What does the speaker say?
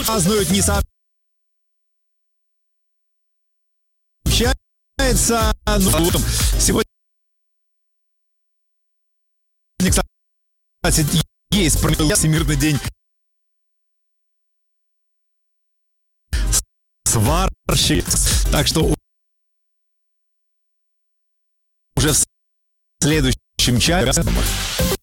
празднуют, не сообщается. Сегодня, кстати, есть Всемирный день сварщика. Так что уже в следующем часе